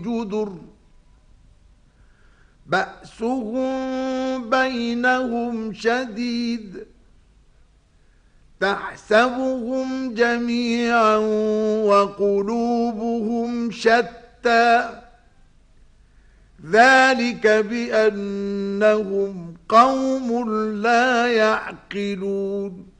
جدر بأسهم بينهم شديد تحسبهم جميعا وقلوبهم شتى ذلك بأنهم قوم لا يعقلون